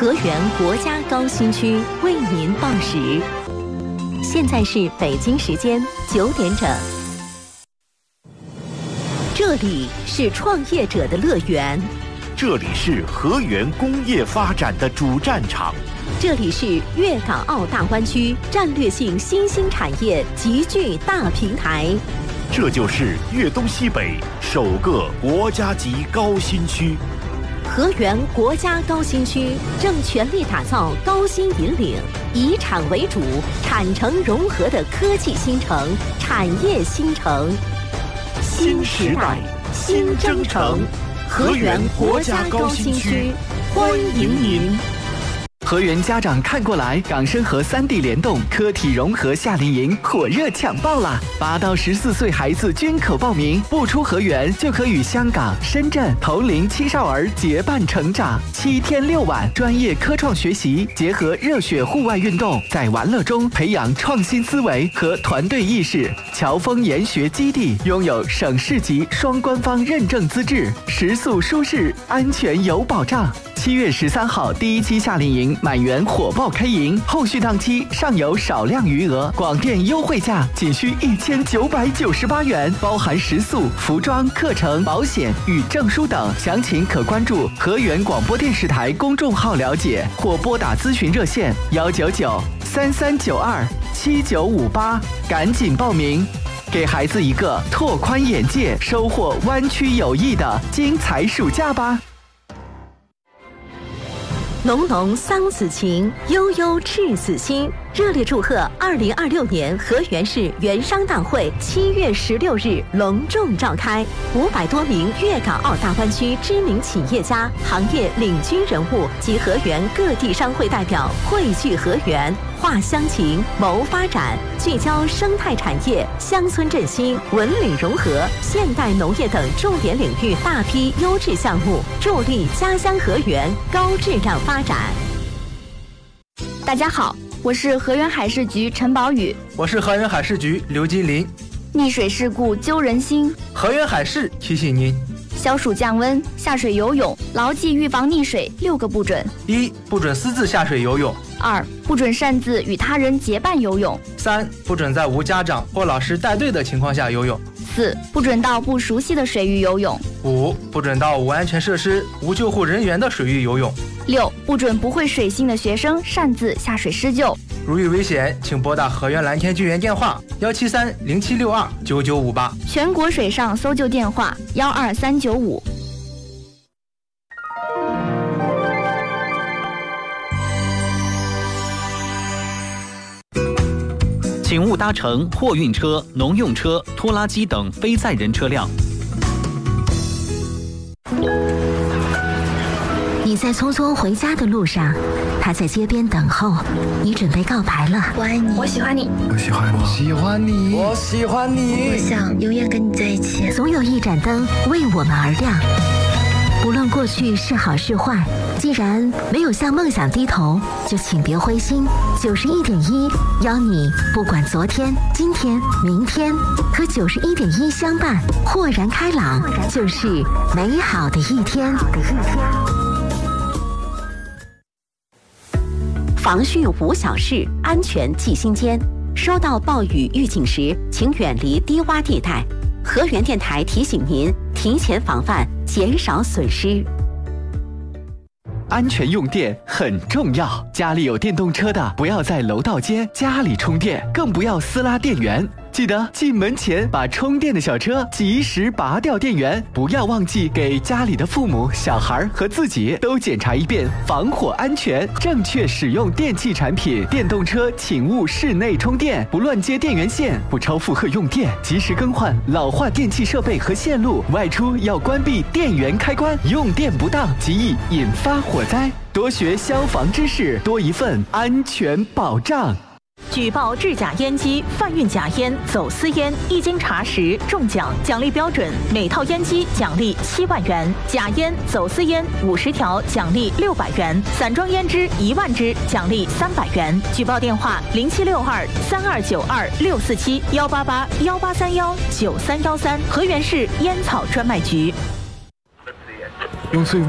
河源国家高新区为您报时，现在是北京时间9点整。这里是创业者的乐园， 这里是河源工业发展的主战场， 这里是粤港澳大湾区战略性新兴产业集聚大平台， 这就是粤东西北首个国家级高新区。 河源国家高新区正全力打造高新引领、以产为主、产城融合的科技新城、产业新城。新时代，新征程，河源国家高新区，欢迎您。 河源家长看过来，港深河3地联动科体融合夏令营火热抢报啦！8到14岁孩子均可报名，不出河源就可与香港、深圳同龄青少儿结伴成长。7天6晚，专业科创学习结合热血户外运动，在玩乐中培养创新思维和团队意识。侨丰研学基地拥有省市级双官方认证资质，食宿舒适，安全有保障。7月13号第1期夏令营满员火爆开营，后续档期尚有少量余额，广电优惠价仅需1998元，包含食宿、服装、课程、保险与证书等。详情可关注河源广播电视台公众号了解，或拨打咨询热线199-3392-7958，赶紧报名，给孩子一个拓宽眼界、收获湾区友谊的精彩暑假吧。 浓浓桑梓情，悠悠赤子心。热烈祝贺2026年河源市园商大会7月16日隆重召开，500多名粤港澳大湾区知名企业家、行业领军人物及河源各地商会代表汇聚河源，话乡情，谋发展，聚焦生态产业、乡村振兴、文旅融合、现代农业等重点领域大批优质项目，助力家乡河源高质量发展。 大家好，我是河源海事局陈宝宇， 我是河源海事局刘金林。 溺水事故揪人心， 河源海事提醒您： 消暑降温，下水游泳牢记预防溺水6个不准 ：1. 不准私自下水游泳 ；2. 不准擅自与他人结伴游泳 ；3. 不准在无家长或老师带队的情况下游泳 ；4. 不准到不熟悉的水域游泳 ；5. 不准到无安全设施、无救护人员的水域游泳 ；6. 不准不会水性的学生擅自下水施救。 如遇危险，请拨打河源蓝天救援电话17307629958， 全国水上搜救电话12395。 请勿搭乘货运车、农用车、拖拉机等非载人车辆。 你在匆匆回家的路上，他在街边等候，你准备告白了。 我爱你，我喜欢你， 我喜欢你，我喜欢你， 我喜欢你， 我想永远跟你在一起。 总有一盏灯为我们而亮，不论过去是好是坏，既然没有向梦想低头，就请别灰心。91.1邀你不管昨天、今天、明天，和91.1相伴，豁然开朗，就是美好的一天。防汛无小事，安全记心间。收到暴雨预警时，请远离低洼地带。河源电台提醒您，提前防范，减少损失。 安全用电很重要，家里有电动车的，不要在楼道间家里充电，更不要私拉电源。记得进门前把充电的小车及时拔掉电源，不要忘记给家里的父母、小孩和自己都检查一遍防火安全，正确使用电器产品。电动车请勿室内充电，不乱接电源线，不超负荷用电，及时更换老化电器设备和线路。外出要关闭电源开关，用电不当极易引发火灾。多学消防知识，多一份安全保障。 举报制假烟机、贩运假烟、走私烟，一经查实中奖，奖励标准：每套烟机奖励7万元，假烟、走私烟50条奖励600元，散装烟支1万支奖励300元。举报电话：07623292-647，18818319313，河源市烟草专卖局。 用最